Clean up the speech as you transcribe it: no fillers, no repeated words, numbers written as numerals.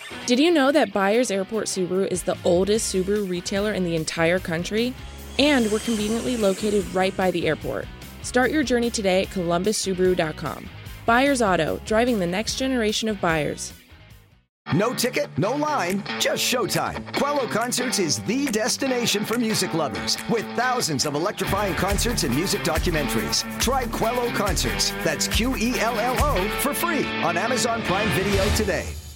Did you know that Byers Airport Subaru is the oldest Subaru retailer in the entire country? And we're conveniently located right by the airport. Start your journey today at columbussubaru.com. Byers Auto, driving the next generation of buyers. No ticket, no line, just showtime. Quello Concerts is the destination for music lovers with thousands of electrifying concerts and music documentaries. Try Quello Concerts, that's Quello, for free on Amazon Prime Video today.